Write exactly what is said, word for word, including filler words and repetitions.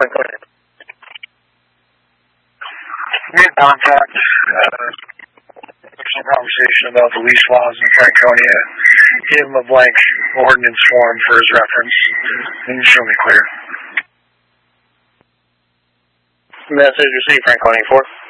Franconia. We had contact, uh, some conversation about the lease laws in Franconia. Give him a blank ordinance form for his reference. And you show me clear. Message received, Franconia four.